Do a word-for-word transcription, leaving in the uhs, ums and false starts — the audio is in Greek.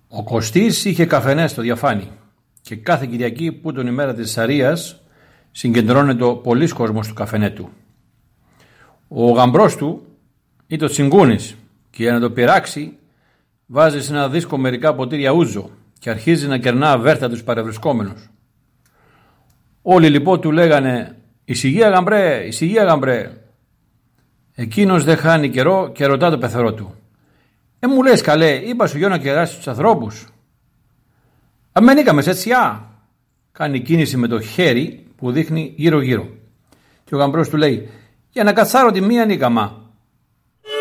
Ο Κωστής είχε καφενέ στο διαφάνι και κάθε Κυριακή που τον ημέρα της Αρίας συγκεντρώνεται πολλής κόσμος στο καφενέ του. Ο γαμπρός του ή το τσιγκούνης και για να το πειράξει βάζει σε ένα δίσκο μερικά ποτήρια ούζο και αρχίζει να κερνά βέρτα τους παρευρισκόμενους. Όλοι λοιπόν του λέγανε «Ησυχία γαμπρέ, ησυχία γαμπρέ». Εκείνος δεν χάνει καιρό και ρωτά το πεθερό του «Ε μου λες καλέ, είπα σου γιο να κεράσει τους ανθρώπους». «Αμέν είχαμε σετσιά». Κάνει κίνηση με το χέρι που δείχνει γύρω γύρω. Και ο γαμπρός του λέει «Για να κατσάρω τη μία νίκαμα».